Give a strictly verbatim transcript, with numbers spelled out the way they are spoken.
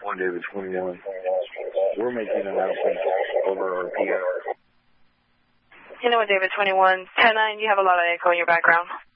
One David twenty-one. We're making an announcement over our P R. You know what, David twenty-one. ten nine, you have a lot of echo in your background.